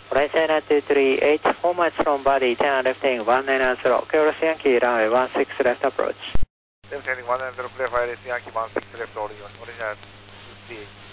Right China 238, full match from body, China left heading 190, Kilo Yankee runway 16 left approach. Left heading 190, clear fire, Yankee 16 left, holding on, China 238.